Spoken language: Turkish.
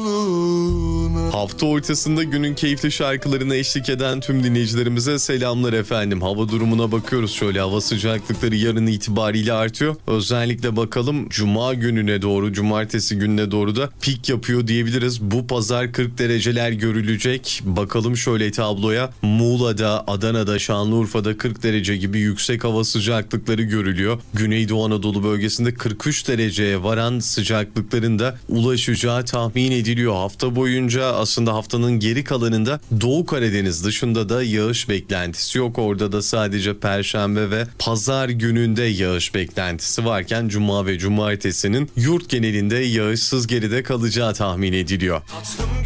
yoluna. Hafta ortasında günün keyifli şarkılarına eşlik eden tüm dinleyicilerimize selamlar efendim. Hava durumuna bakıyoruz şöyle. Hava sıcaklıkları yarın itibariyle artıyor. Özellikle bakalım cuma gününe doğru, cumartesi gününe doğru da pik yapıyor diyebiliriz. Bu pazar 40 dereceler görülecek. Bakalım şöyle tabloya. Muğla'da, Adana'da, Şanlıurfa'da 40 derece gibi yüksek hava sıcaklıkları görülüyor. Güneydoğu Anadolu bölgesinde 43 dereceye varan sıcaklıkların da ulaşacağı tahmin ediliyor. Hafta boyunca aslında haftanın geri kalanında Doğu Karadeniz dışında da yağış beklentisi yok. Orada da sadece Perşembe ve Pazar gününde yağış beklentisi varken Cuma ve Cumartesi'nin yurt genelinde yağışsız geride kalacağı tahmin ediliyor. Tatlım